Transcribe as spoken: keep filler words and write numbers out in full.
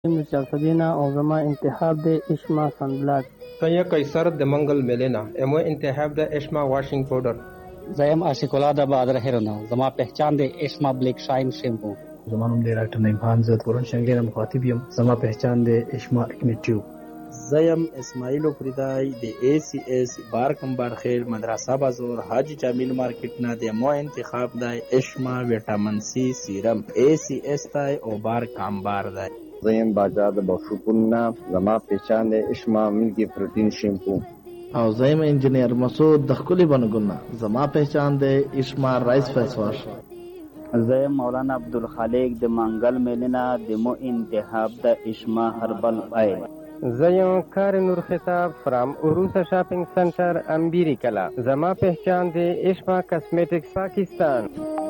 چلسدینا او زما انتخاب دی اشما سنبلاک. سیا قیصر د منگل ملینا امو انتخاب د اشما واشنگ پاوڈر. زیم آشیکولا د بادر هرنا زما پہچان دی اشما بلیک شاین شیمپو. زما نوم دی ډاکټر نعیم خان، زه پرون شنګیر مخاطب یم. زما پہچان دی اشما اکنیټیو. زیم اسماعیل فریدای د ای سی ایس بار کمبار خیل مدرسه بازار حاجی جمیل مارکیٹ نه د مو انتخاب دی اشما ویټامین سی سیرم ای سی ایس تای او بار کمبار دی. زیم باجا د بخشوپنا زما پہچان دی اشما ملکی پروتین شیمپو. او زیم انجینیر مسعود د خپل بنګونه زما پہچان دی اشما رائس فیس واش. زیم مولانا عبدالخالق د منگل میلینا د مو انتخاب د اشما هربل آیل. زیم کار نور خطاب فرام عروسا شاپنگ سنٹر امبیری کلا زما پہچان دے اشما کاسمیٹکس پاکستان.